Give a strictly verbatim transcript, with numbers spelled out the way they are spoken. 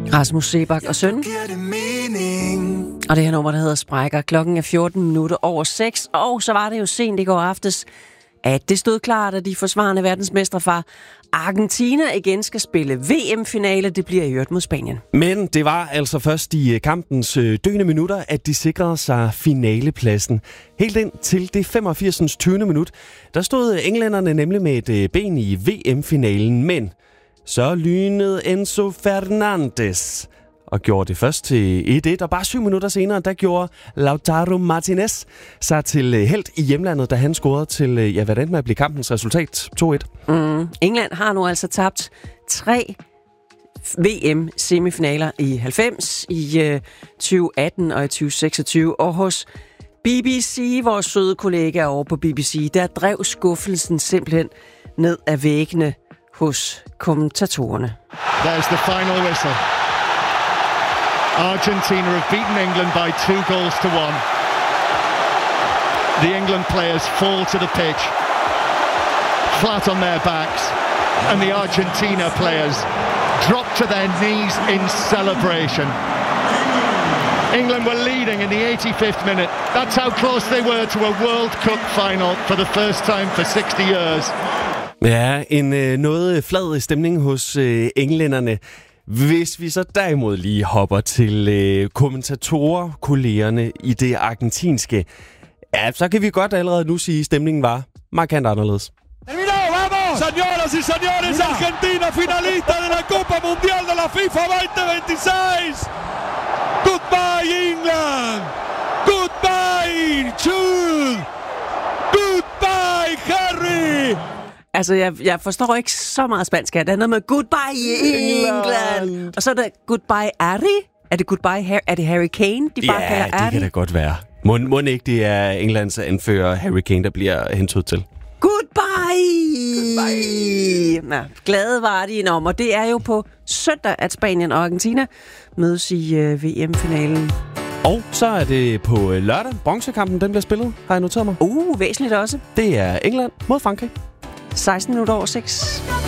Rasmus Seebach og Søn. Og det her nummer, der hedder Sprækker. Klokken er fjorten minutter over seks, og så var det jo sent i går aftes, at det stod klart, at de forsvarende verdensmestre fra Argentina igen skal spille V M-finale. Det bliver i øvrigt mod Spanien. Men det var altså først i kampens døende minutter, at de sikrede sig finalepladsen. Helt ind til det femogfirs. tyvende minut, der stod englænderne nemlig med et ben i V M-finalen, men så lynede Enzo Fernandes og gjorde det først til et et, og bare syv minutter senere, der gjorde Lautaro Martinez sig til helt i hjemlandet, da han scorede til, ja, hvad det med at blive kampens resultat, to et. Mm. England har nu altså tabt tre V M-semifinaler i halvfems, i øh, tyve atten og i tyve seksogtyve, og hos B B C, vores søde kollega over på B B C, der drev skuffelsen simpelthen ned ad væggene hos kommentatorerne. There's the final whistle. Argentina have beaten England by two goals to one. The England players fall to the pitch, flat on their backs, and the Argentina players drop to their knees in celebration. England were leading in the eighty-fifth minute. That's how close they were to a World Cup final for the first time for sixty years. Ja, en øh, noget flad stemning hos øh, englænderne. Hvis vi så derimod lige hopper til øh, kommentatorer, kollegerne i det argentinske, ja, så kan vi godt allerede nu sige, at stemningen var markant anderledes. Señoras y señores, Argentina finalista de la Copa Mundial de la FIFA veinte veintiséis. Goodbye England. Goodbye Jude. Goodbye Harry. Altså, jeg, jeg forstår ikke så meget spansk her. Det er noget med goodbye England. Og så er der goodbye Harry. Er det goodbye Harry? Er det Harry Kane, de bare ja, kalder Harry? det kan da godt være. Må, må ikke det er Englands anfører Harry Kane, der bliver hentet til? Goodbye! Goodbye! Ja, glade var de om, og det er jo på søndag, at Spanien og Argentina mødes i øh, V M-finalen. Og så er det på lørdag. Bronzekampen, den bliver spillet, har jeg noteret mig. Uh, væsentligt også. Det er England mod Frankrig. seksten minutter over seks.